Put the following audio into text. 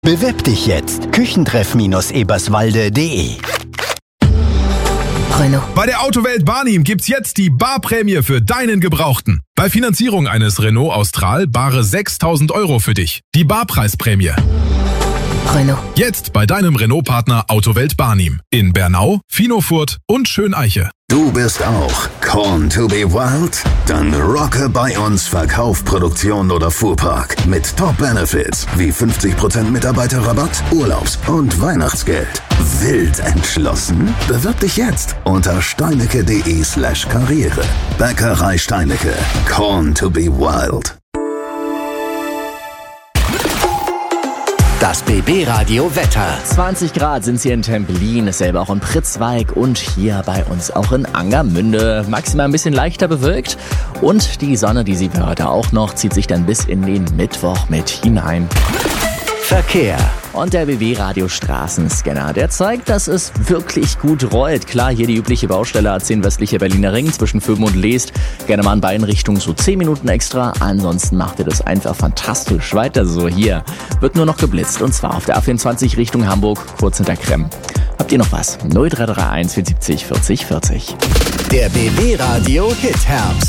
Bewirb dich jetzt. Küchentreff-eberswalde.de. Renault. Bei der Autowelt Barnim gibt's jetzt die Barprämie für deinen Gebrauchten. Bei Finanzierung eines Renault Austral bare 6.000 € für dich. Die Barpreisprämie. Renault. Jetzt bei deinem Renault-Partner Autowelt Barnim. In Bernau, Finofurt und Schöneiche. Du bist auch Corn to be Wild? Dann rocke bei uns Verkauf, Produktion oder Fuhrpark mit Top-Benefits wie 50% Mitarbeiterrabatt, Urlaubs- und Weihnachtsgeld. Wild entschlossen? Bewirb dich jetzt unter steinecke.de/Karriere. Bäckerei Steinecke. Corn to be Wild. Das BB-Radio Wetter. 20 Grad sind hier in Templin, dasselbe auch in Pritzwalk und hier bei uns auch in Angermünde. Maximal ein bisschen leichter bewölkt und die Sonne, die sieht wir heute auch noch, zieht sich dann bis in den Mittwoch mit hinein. Verkehr. Und der BB-Radio Straßenscanner, der zeigt, dass es wirklich gut rollt. Klar, hier die übliche Baustelle A10 westlicher Berliner Ring zwischen Vöben und Leest. Gerne mal in beiden Richtungen so 10 Minuten extra. Ansonsten macht ihr das einfach fantastisch weiter so. Hier wird nur noch geblitzt und zwar auf der A24 Richtung Hamburg, kurz hinter Kremm. Habt ihr noch was? 0331 74 40 40. Der BB-Radio Hit Herbst.